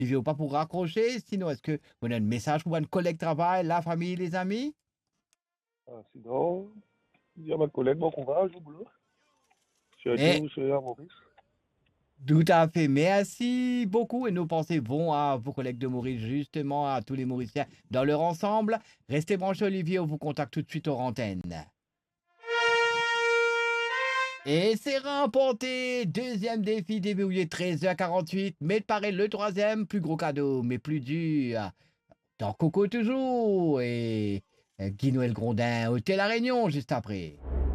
Olivier, ou pas pour raccrocher, sinon est-ce que vous avez un message pour un collègue de travail, la famille, les amis? Ah, sinon, il y a ma collègue, bon courage au boulot. Sur Dieu, Mais vous serez à Maurice. tout à fait, merci beaucoup et nos pensées vont à vos collègues de Maurice, justement, à tous les Mauriciens dans leur ensemble. Restez branchés, Olivier, on vous contacte tout de suite aux antennes. Et c'est remporté! Deuxième défi déverrouillé 13h48. Mais pareil, le troisième, plus gros cadeau, mais plus dur. Dans Coco toujours. Et Guy Noël Grondin, Hôtel La Réunion, juste après.